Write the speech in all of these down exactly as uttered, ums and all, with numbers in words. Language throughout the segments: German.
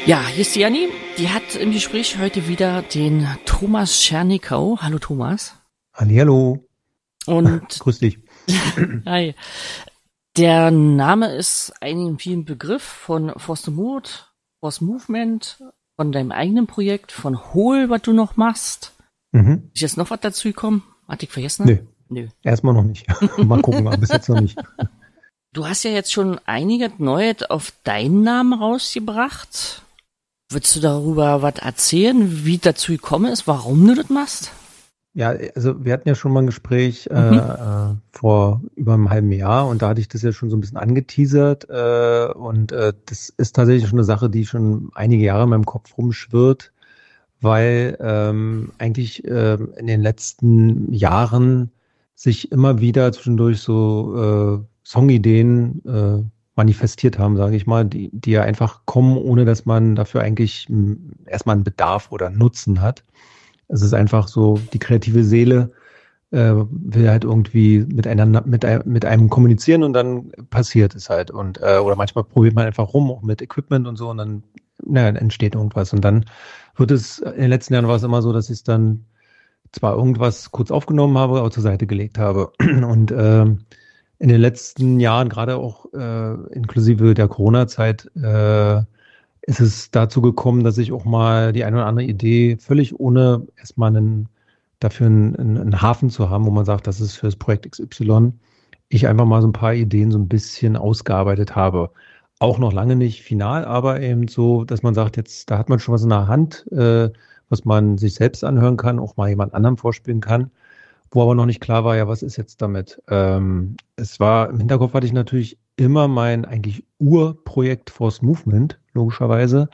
Ja, hier ist die Janni. Die hat im Gespräch heute wieder den Thomas Schernikau. Hallo Thomas. Hallihallo. Und grüß dich. Hi. Der Name ist ein vielen Begriff von Force the Mood, Force Movement, von deinem eigenen Projekt, von Hol, was du noch machst. Mhm. Ist jetzt noch was dazu gekommen? Hat ich vergessen? Nö. Nö. Erstmal noch nicht. Mal gucken, aber bis jetzt noch nicht. Du hast ja jetzt schon einiges Neues auf deinen Namen rausgebracht. Würdest du darüber was erzählen, wie dazu gekommen ist, warum du das machst? Ja, also wir hatten ja schon mal ein Gespräch Mhm. äh, vor über einem halben Jahr und da hatte ich das ja schon so ein bisschen angeteasert äh, und äh, das ist tatsächlich schon eine Sache, die schon einige Jahre in meinem Kopf rumschwirrt, weil ähm, eigentlich äh, in den letzten Jahren sich immer wieder zwischendurch so äh, Songideen äh, manifestiert haben, sage ich mal, die, die ja einfach kommen, ohne dass man dafür eigentlich mh, erstmal einen Bedarf oder einen Nutzen hat. Es ist einfach so, die kreative Seele äh, will halt irgendwie miteinander, mit, ein- mit einem kommunizieren und dann passiert es halt. Und äh, oder manchmal probiert man einfach rum, auch mit Equipment und so, und dann, naja, entsteht irgendwas. Und dann wird es, in den letzten Jahren war es immer so, dass ich es dann zwar irgendwas kurz aufgenommen habe, aber zur Seite gelegt habe. Und ähm, in den letzten Jahren, gerade auch äh, inklusive der Corona-Zeit, äh, ist es dazu gekommen, dass ich auch mal die eine oder andere Idee völlig ohne erstmal einen, dafür einen, einen einen Hafen zu haben, wo man sagt, das ist für das Projekt X Y, ich einfach mal so ein paar Ideen so ein bisschen ausgearbeitet habe. Auch noch lange nicht final, aber eben so, dass man sagt, jetzt, da hat man schon was in der Hand, äh, was man sich selbst anhören kann, auch mal jemand anderem vorspielen kann, wo aber noch nicht klar war, ja, was ist jetzt damit? Ähm, es war, im Hinterkopf hatte ich natürlich immer mein eigentlich Urprojekt Force Movement, logischerweise.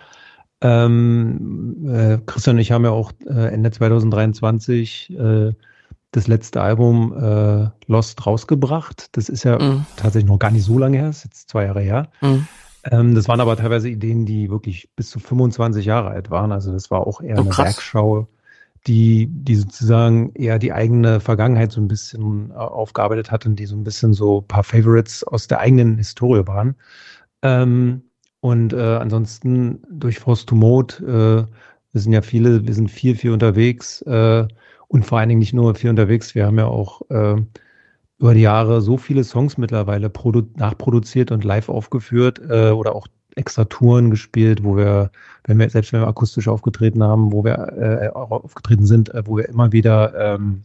Ähm, äh, Christian und ich haben ja auch äh, Ende zwanzig dreiundzwanzig äh, das letzte Album äh, Lost rausgebracht. Das ist ja Mhm. tatsächlich noch gar nicht so lange her, ist jetzt zwei Jahre her. Mhm. Ähm, das waren aber teilweise Ideen, die wirklich bis zu fünfundzwanzig Jahre alt waren. Also das war auch eher Oh, eine krass. Werkschau, die, die sozusagen eher die eigene Vergangenheit so ein bisschen äh, aufgearbeitet hat und die so ein bisschen so ein paar Favorites aus der eigenen Historie waren. Ähm, und äh, ansonsten durch Force to Mode, äh, wir sind ja viele, wir sind viel, viel unterwegs äh, und vor allen Dingen nicht nur viel unterwegs, wir haben ja auch äh, über die Jahre so viele Songs mittlerweile produ nachproduziert und live aufgeführt äh, oder auch extra Touren gespielt, wo wir, wenn wir, selbst wenn wir akustisch aufgetreten haben, wo wir äh, auch aufgetreten sind, äh, wo wir immer wieder ähm,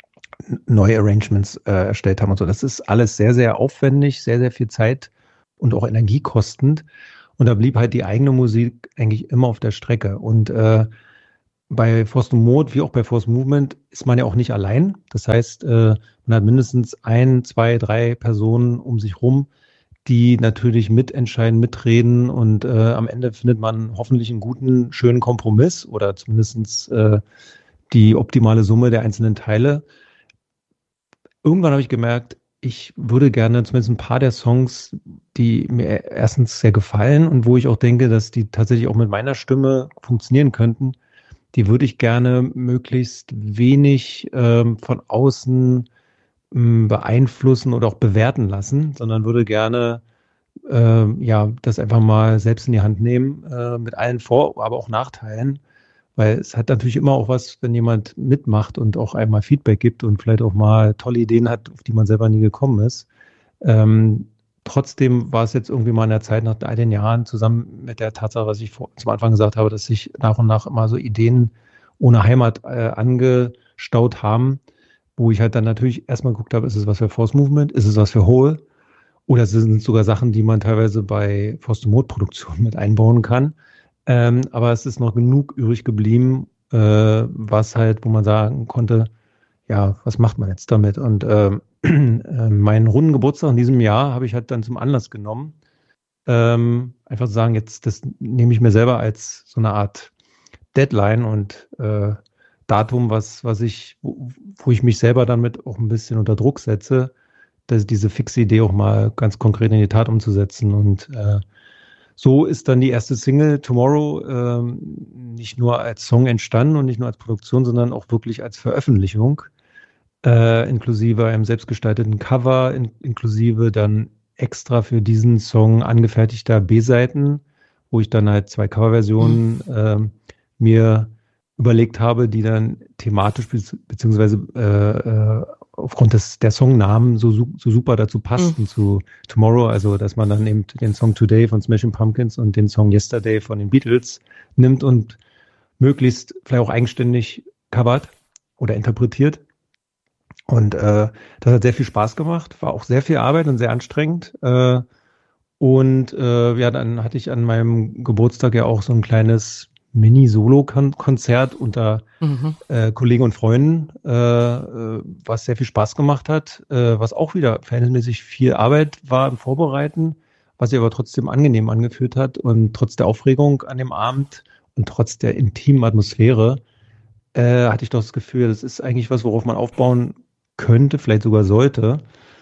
neue Arrangements äh, erstellt haben und so. Das ist alles sehr, sehr aufwendig, sehr, sehr viel Zeit und auch energiekostend. Und da blieb halt die eigene Musik eigentlich immer auf der Strecke. Und äh, bei Force to Mode wie auch bei Force Movement ist man ja auch nicht allein. Das heißt, äh, man hat mindestens ein, zwei, drei Personen um sich rum, die natürlich mitentscheiden, mitreden und äh, am Ende findet man hoffentlich einen guten, schönen Kompromiss oder zumindest äh, die optimale Summe der einzelnen Teile. Irgendwann habe ich gemerkt, ich würde gerne zumindest ein paar der Songs, die mir erstens sehr gefallen und wo ich auch denke, dass die tatsächlich auch mit meiner Stimme funktionieren könnten, die würde ich gerne möglichst wenig ähm, von außen ähm, beeinflussen oder auch bewerten lassen, sondern würde gerne ähm, ja das einfach mal selbst in die Hand nehmen, äh, mit allen Vor-, aber auch Nachteilen. Weil es hat natürlich immer auch was, wenn jemand mitmacht und auch einmal Feedback gibt und vielleicht auch mal tolle Ideen hat, auf die man selber nie gekommen ist. Ähm, trotzdem war es jetzt irgendwie mal in der Zeit nach all den Jahren zusammen mit der Tatsache, was ich vor, zum Anfang gesagt habe, dass sich nach und nach immer so Ideen ohne Heimat äh, angestaut haben, wo ich halt dann natürlich erstmal geguckt habe, ist es was für Force Movement, ist es was für Whole oder sind es sogar Sachen, die man teilweise bei Force to Mode Produktionen mit einbauen kann. Ähm, aber es ist noch genug übrig geblieben, äh, was halt, wo man sagen konnte, ja, was macht man jetzt damit? Und ähm, äh, meinen runden Geburtstag in diesem Jahr habe ich halt dann zum Anlass genommen, ähm, einfach zu sagen, jetzt das nehme ich mir selber als so eine Art Deadline und äh, Datum, was, was ich, wo, wo ich mich selber damit auch ein bisschen unter Druck setze, dass diese fixe Idee auch mal ganz konkret in die Tat umzusetzen. Und äh, so ist dann die erste Single Tomorrow ähm, nicht nur als Song entstanden und nicht nur als Produktion, sondern auch wirklich als Veröffentlichung, äh, inklusive einem selbstgestalteten Cover, in, inklusive dann extra für diesen Song angefertigter B-Seiten, wo ich dann halt zwei Coverversionen ähm, mir überlegt habe, die dann thematisch be- beziehungsweise äh, äh, aufgrund des der Songnamen so, su- so super dazu passten Mhm. zu Tomorrow, also dass man dann eben den Song Today von Smashing Pumpkins und den Song Yesterday von den Beatles nimmt und möglichst vielleicht auch eigenständig covert oder interpretiert. Und äh, das hat sehr viel Spaß gemacht, war auch sehr viel Arbeit und sehr anstrengend. Äh, und äh, ja, dann hatte ich an meinem Geburtstag ja auch so ein kleines Mini-Solo-Konzert unter Mhm. äh, Kollegen und Freunden, äh, äh, was sehr viel Spaß gemacht hat, äh, was auch wieder verhältnismäßig viel Arbeit war im Vorbereiten, was sich aber trotzdem angenehm angefühlt hat und trotz der Aufregung an dem Abend und trotz der intimen Atmosphäre äh, hatte ich doch das Gefühl, das ist eigentlich was, worauf man aufbauen könnte, vielleicht sogar sollte.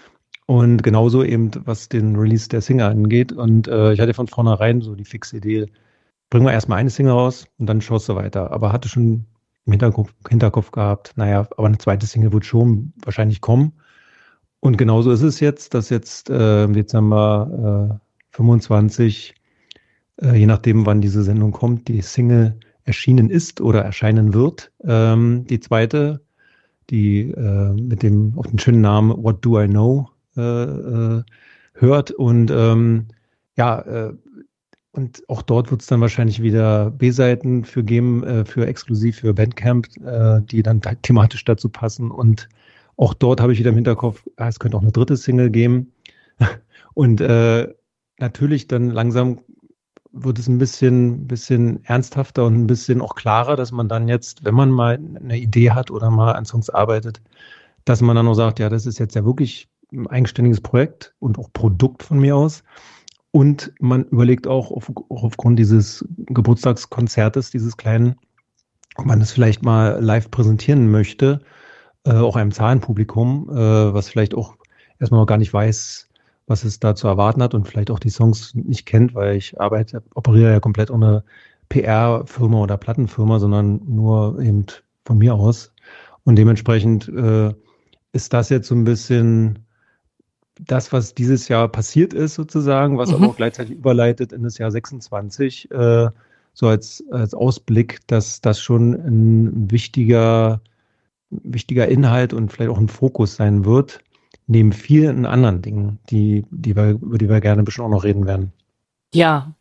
Und genauso eben, was den Release der Single angeht. Und äh, ich hatte von vornherein so die fixe Idee, bringen wir erstmal eine Single raus und dann schaust du weiter. Aber hatte schon im Hinterkopf, Hinterkopf gehabt, naja, aber eine zweite Single wird schon wahrscheinlich kommen. Und genauso ist es jetzt, dass jetzt äh, im Dezember äh, fünfundzwanzig, äh, je nachdem, wann diese Sendung kommt, die Single erschienen ist oder erscheinen wird. Ähm, die zweite, die äh, mit dem auf den schönen Namen What Do I Know äh, äh, hört. Und ähm, ja, äh, und auch dort wird es dann wahrscheinlich wieder B-Seiten für geben, äh, für exklusiv für Bandcamp, äh, die dann da thematisch dazu passen. Und auch dort habe ich wieder im Hinterkopf, ah, es könnte auch eine dritte Single geben. Und äh, natürlich dann langsam wird es ein bisschen, bisschen ernsthafter und ein bisschen auch klarer, dass man dann jetzt, wenn man mal eine Idee hat oder mal an Songs arbeitet, dass man dann auch sagt, ja, das ist jetzt ja wirklich ein eigenständiges Projekt und auch Produkt von mir aus. Und man überlegt auch, auf, auch aufgrund dieses Geburtstagskonzertes, dieses kleinen, ob man es vielleicht mal live präsentieren möchte, äh, auch einem Zahlenpublikum, äh, was vielleicht auch erstmal noch gar nicht weiß, was es da zu erwarten hat und vielleicht auch die Songs nicht kennt, weil ich arbeite, operiere ja komplett ohne P R-Firma oder Plattenfirma, sondern nur eben von mir aus. Und dementsprechend äh, ist das jetzt so ein bisschen das, was dieses Jahr passiert ist, sozusagen, was aber Mhm. auch gleichzeitig überleitet in das Jahr sechsundzwanzig, äh, so als, als Ausblick, dass das schon ein wichtiger, wichtiger Inhalt und vielleicht auch ein Fokus sein wird, neben vielen anderen Dingen, die, die wir, über die wir gerne ein bisschen auch noch reden werden. Ja,